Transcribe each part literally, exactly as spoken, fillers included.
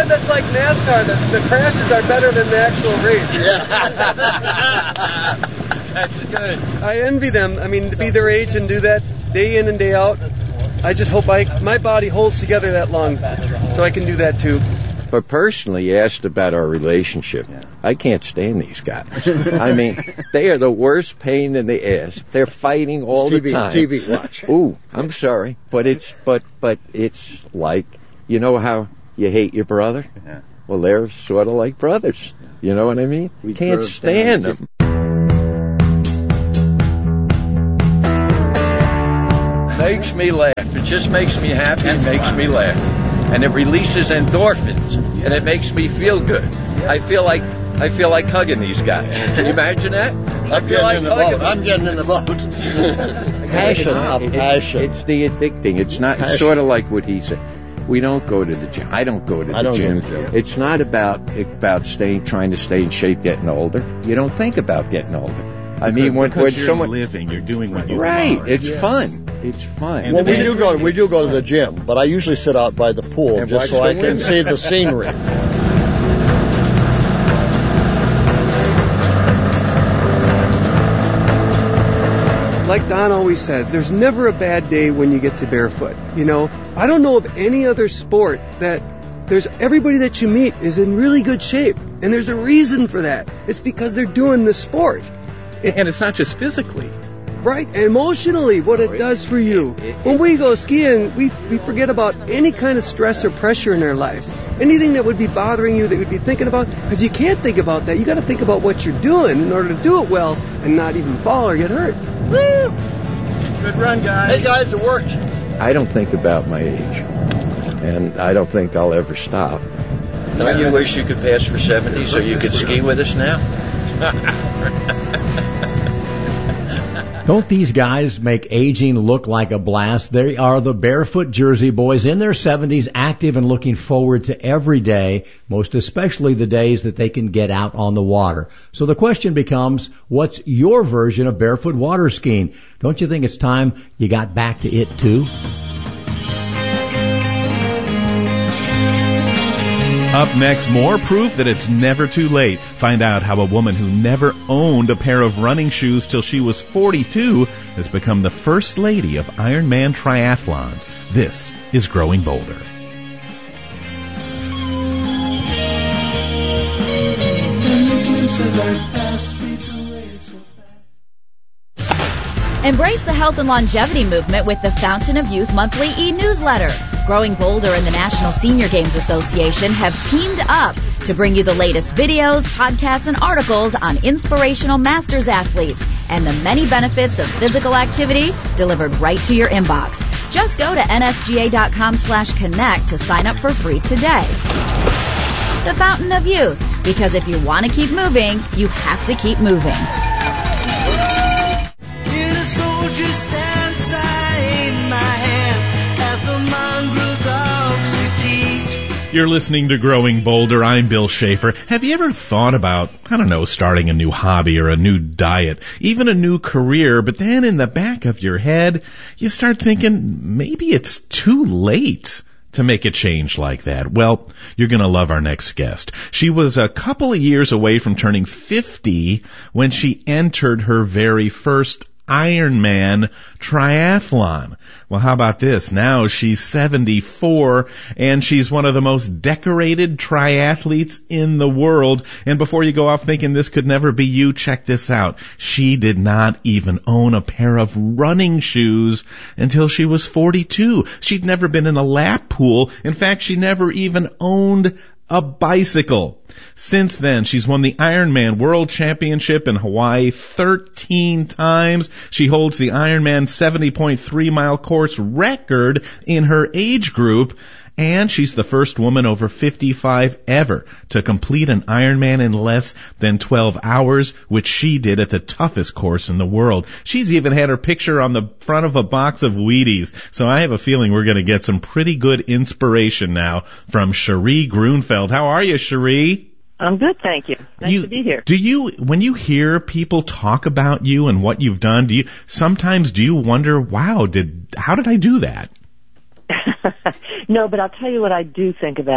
glad that's like NASCAR. The, the crashes are better than the actual race. Yeah. That's good. I envy them. I mean, to be their age and do that day in and day out. I just hope I my body holds together that long so I can do that too. But personally, you asked about our relationship. I can't stand these guys. I mean, they are the worst pain in the ass. They're fighting all T V, the time. T V watch. Ooh, I'm sorry, but it's but but it's like, you know how you hate your brother? Yeah. Well, they're sort of like brothers. You know what I mean? We Can't stand them. Makes me laugh. It just makes me happy. It makes me laugh. And it releases endorphins, and it makes me feel good. I feel like I feel like hugging these guys. Can you imagine that? I I'm feel getting like in the hugging boat. them. I'm getting in the boat. Passion. Ah, It- passion. It's the addicting. It's not it's Passion. sort of like what he said. We don't go to the gym. I don't go to the I don't gym. go to the gym. It's not about about staying, trying to stay in shape, getting older. You don't think about getting older. I mean, when, when you're someone living, you're doing what you right, are. it's fun. It's fun. Well, we do go. We do go to the gym, but I usually sit out by the pool And just watch so the I can women. see the scenery. Like Don always says, there's never a bad day when you get to barefoot. You know, I don't know of any other sport that there's everybody that you meet is in really good shape. And there's a reason for that. It's because they're doing the sport. And it's not just physically. Right? Emotionally, what it does for you. When we go skiing, we, we forget about any kind of stress or pressure in our lives. Anything that would be bothering you, that you'd be thinking about, because you can't think about that. You got to think about what you're doing in order to do it well and not even fall or get hurt. Woo! Good run, guys. Hey guys, it worked. I don't think about my age, and I don't think I'll ever stop. Don't you wish you could pass for seventy so you could ski with us now? Don't these guys make aging look like a blast? They are the Barefoot Jersey Boys in their seventies, active and looking forward to every day, most especially the days that they can get out on the water. So the question becomes, what's your version of barefoot water skiing? Don't you think it's time you got back to it too? Up next, more proof that it's never too late. Find out how a woman who never owned a pair of running shoes till she was forty-two has become the first lady of Ironman triathlons. This is Growing Bolder. Embrace the health and longevity movement with the Fountain of Youth monthly e-newsletter. Growing Bolder and the National Senior Games Association have teamed up to bring you the latest videos, podcasts, and articles on inspirational masters athletes and the many benefits of physical activity delivered right to your inbox. Just go to nsga.com slash connect to sign up for free today. The Fountain of Youth, because if you want to keep moving, you have to keep moving. Soldier stands in my hand at the mongrel dogs to teach. You're listening to Growing Bolder. I'm Bill Schaefer. Have you ever thought about, I don't know, starting a new hobby or a new diet, even a new career, but then in the back of your head, you start thinking maybe it's too late to make a change like that? Well, you're going to love our next guest. She was a couple of years away from turning fifty when she entered her very first Ironman triathlon. Well, how about this? Now she's seventy-four and she's one of the most decorated triathletes in the world. And before you go off thinking this could never be you, check this out. She did not even own a pair of running shoes until she was forty-two. She'd never been in a lap pool. In fact, she never even owned a bicycle. Since then, she's won the Ironman World Championship in Hawaii thirteen times. She holds the Ironman seventy point three mile course record in her age group. And she's the first woman over fifty-five ever to complete an Ironman in less than twelve hours, which she did at the toughest course in the world. She's even had her picture on the front of a box of Wheaties. So I have a feeling we're going to get some pretty good inspiration now from Cherie Grunfeld. How are you, Cherie? I'm good, thank you. Nice you, to be here. Do you, when you hear people talk about you and what you've done, do you sometimes do you wonder, wow, did how did I do that? No, but I'll tell you what I do think about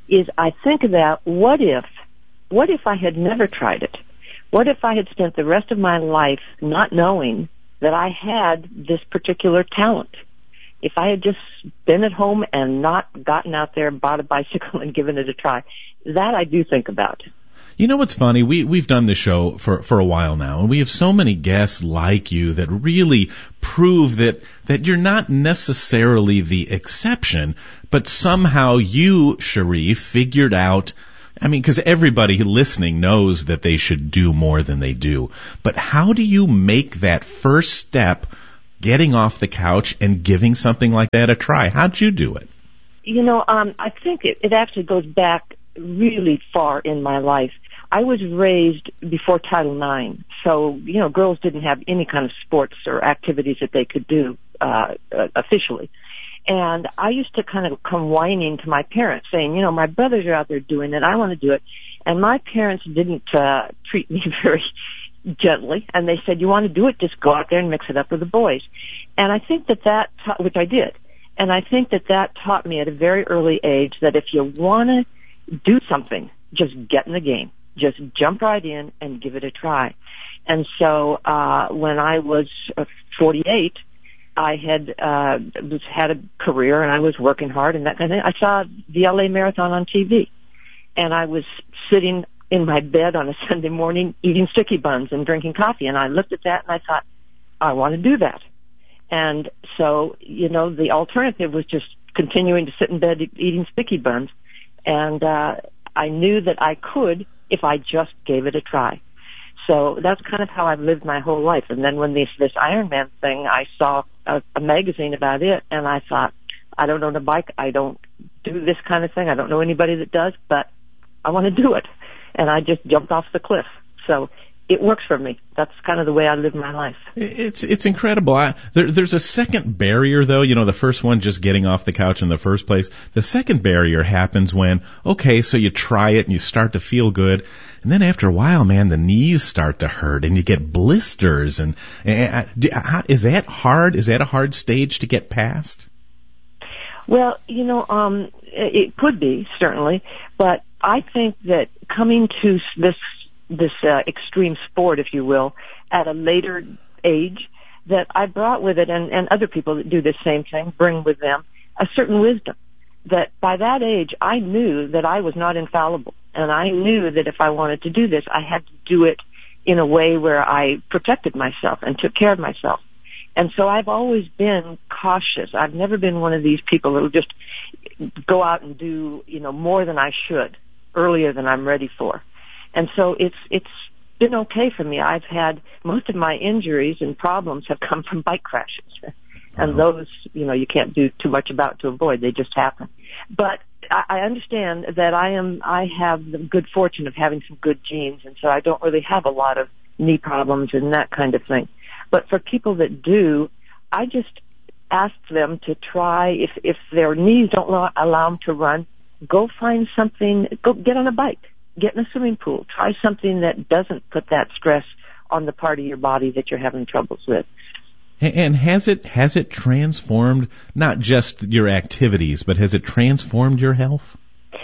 is I think about what if, what if I had never tried it? What if I had spent the rest of my life not knowing that I had this particular talent? If I had just been at home and not gotten out there, bought a bicycle and given it a try, that I do think about. You know what's funny? We, we've done this show for, for a while now, and we have so many guests like you that really prove that, that you're not necessarily the exception, but somehow you, Cherie, figured out, I mean, because everybody listening knows that they should do more than they do. But how do you make that first step, getting off the couch and giving something like that a try? How'd you do it? You know, um, I think it, it actually goes back really far in my life. I was raised before Title nine, so, you know, girls didn't have any kind of sports or activities that they could do uh, uh officially. And I used to kind of come whining to my parents saying, you know, my brothers are out there doing it, I want to do it. And my parents didn't uh, treat me very gently, and they said, you want to do it, just go out there and mix it up with the boys. And I think that that, ta- which I did, and I think that that taught me at a very early age that if you want to do something, just get in the game. Just jump right in and give it a try. And so uh when I was uh, forty-eight, I had uh was, had a career and I was working hard and that kind of thing. I saw the L A Marathon on T V, and I was sitting in my bed on a Sunday morning eating sticky buns and drinking coffee, and I looked at that and I thought, I want to do that. And so, you know, the alternative was just continuing to sit in bed eating sticky buns, and uh I knew that I could if I just gave it a try. So that's kind of how I've lived my whole life. And then when this, this Ironman thing, I saw a, a magazine about it, and I thought, I don't own a bike, I don't do this kind of thing, I don't know anybody that does, but I want to do it. And I just jumped off the cliff. So it works for me. That's kind of the way I live my life. It's it's incredible. I, there, there's a second barrier, though. You know, the first one, just getting off the couch in the first place. The second barrier happens when, okay, so you try it and you start to feel good. And then after a while, man, the knees start to hurt and you get blisters. And, and how, is that hard? Is that a hard stage to get past? Well, you know, um, it could be, certainly. But I think that coming to this this uh, extreme sport, if you will, at a later age, that I brought with it, and, and other people that do the same thing bring with them, a certain wisdom. That by that age, I knew that I was not infallible, and I knew that if I wanted to do this, I had to do it in a way where I protected myself and took care of myself. And so I've always been cautious. I've never been one of these people that will just go out and do, you know, more than I should, earlier than I'm ready for. And so it's it's been okay for me. I've had most of my injuries and problems have come from bike crashes. And wow. Those, you know, you can't do too much about to avoid. They just happen. But I, I understand that I am, I have the good fortune of having some good genes, and so I don't really have a lot of knee problems and that kind of thing. But for people that do, I just ask them to try, if, if their knees don't allow, allow them to run, go find something, go get on a bike. Get in a swimming pool. Try something that doesn't put that stress on the part of your body that you're having troubles with. And has it has it transformed not just your activities, but has it transformed your health?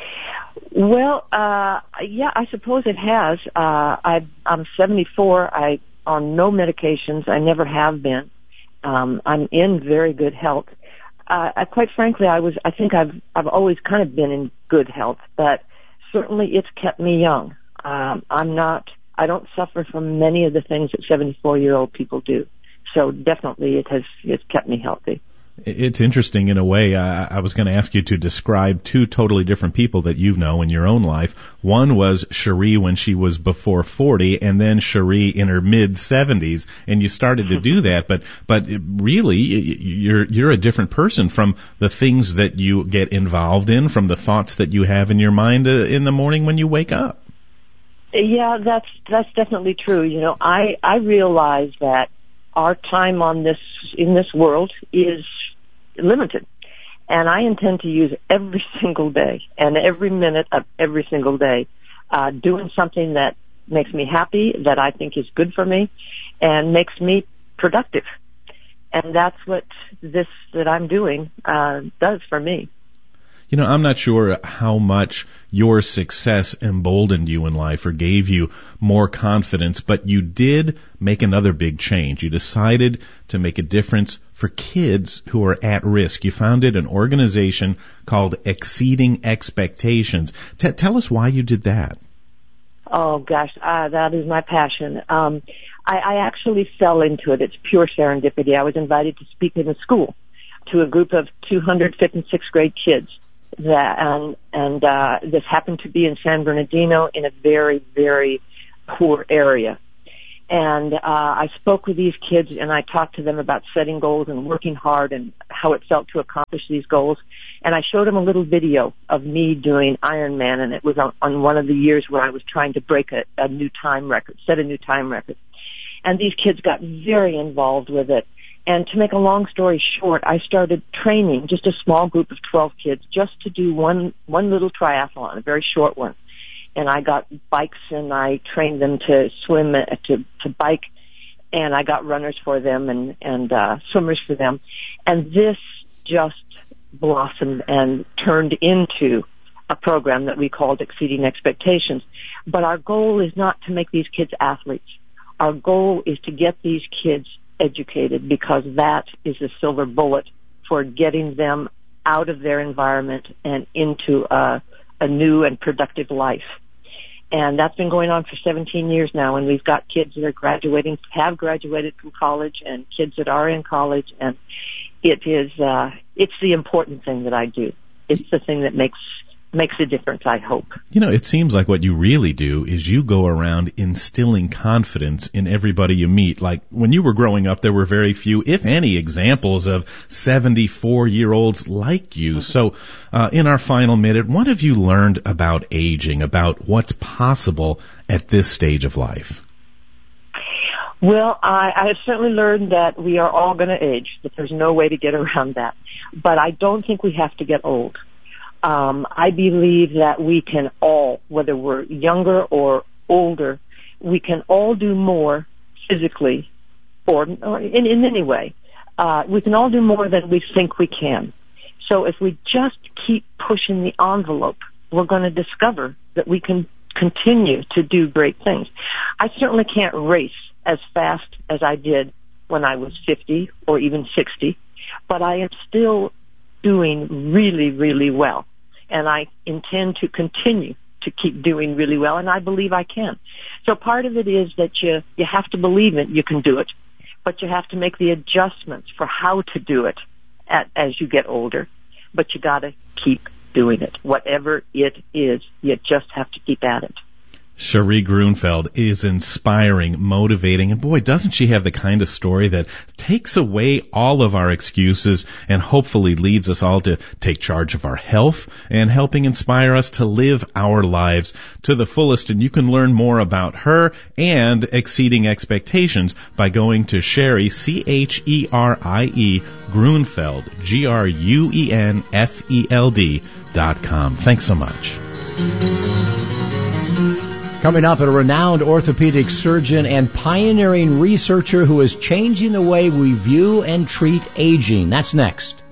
Well, uh, yeah, I suppose it has. Uh, I, I'm seventy-four. I on no medications. I never have been. Um, I'm in very good health. Uh, I, quite frankly, I was. I think I've I've always kind of been in good health, but certainly it's kept me young. Um, I'm not. I don't suffer from many of the things that seventy-four-year-old people do. So definitely it has it's kept me healthy. It's interesting in a way. I, I was going to ask you to describe two totally different people that you know in your own life. One was Cherie when she was before forty, and then Cherie in her mid seventies, and you started to do that. But but really, you're you're a different person from the things that you get involved in, from the thoughts that you have in your mind uh, in the morning when you wake up. Yeah, that's that's definitely true. You know, I I realize that our time on this, in this world is limited. And I intend to use every single day and every minute of every single day, uh, doing something that makes me happy, that I think is good for me, and makes me productive. And that's what this that I'm doing, uh, does for me. You know, I'm not sure how much your success emboldened you in life or gave you more confidence, but you did make another big change. You decided to make a difference for kids who are at risk. You founded an organization called Exceeding Expectations. T- tell us why you did that. Oh, gosh, uh, that is my passion. Um, I, I actually fell into it. It's pure serendipity. I was invited to speak in a school to a group of two hundred fifth and sixth grade kids. That, and and uh, this happened to be in San Bernardino in a very, very poor area. And uh, I spoke with these kids and I talked to them about setting goals and working hard and how it felt to accomplish these goals. And I showed them a little video of me doing Ironman, and it was on, on one of the years where I was trying to break a, a new time record, set a new time record. And these kids got very involved with it. And to make a long story short, I started training just a small group of twelve kids just to do one one little triathlon, a very short one. And I got bikes and I trained them to swim, uh, to to bike, and I got runners for them and and uh, swimmers for them. And this just blossomed and turned into a program that we called Exceeding Expectations. But our goal is not to make these kids athletes. Our goal is to get these kids educated, because that is the silver bullet for getting them out of their environment and into a, a new and productive life. And that's been going on for seventeen years now, and we've got kids that are graduating, have graduated from college, and kids that are in college, and it is, uh, it's the important thing that I do. It's the thing that makes makes a difference, I hope. You know, it seems like what you really do is you go around instilling confidence in everybody you meet. Like when you were growing up, there were very few, if any, examples of seventy-four-year-olds like you. Mm-hmm. So uh, in our final minute, what have you learned about aging, about what's possible at this stage of life? Well, I, I have certainly learned that we are all going to age, that there's no way to get around that. But I don't think we have to get old. Um, I believe that we can all, whether we're younger or older, we can all do more physically or, or in, in any way. Uh, we can all do more than we think we can. So if we just keep pushing the envelope, we're going to discover that we can continue to do great things. I certainly can't race as fast as I did when I was fifty or even sixty, but I am still doing really, really well. And I intend to continue to keep doing really well, and I believe I can. So part of it is that you, you have to believe it, you can do it, but you have to make the adjustments for how to do it at, as you get older. But you gotta keep doing it. Whatever it is, you just have to keep at it. Cherie Grunfeld is inspiring, motivating, and boy, doesn't she have the kind of story that takes away all of our excuses and hopefully leads us all to take charge of our health and helping inspire us to live our lives to the fullest. And you can learn more about her and Exceeding Expectations by going to Cherie, C H E R I E, Grunfeld, G R U E N F E L D dot com. Thanks so much. Coming up, a renowned orthopedic surgeon and pioneering researcher who is changing the way we view and treat aging. That's next.